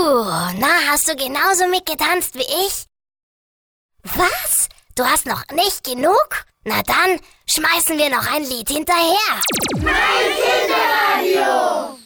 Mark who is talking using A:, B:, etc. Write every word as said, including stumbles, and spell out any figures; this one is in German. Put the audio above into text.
A: na, hast du genauso mitgetanzt wie ich? Was? Du hast noch nicht genug? Na dann schmeißen wir noch ein Lied hinterher.
B: Mein Kinderradio!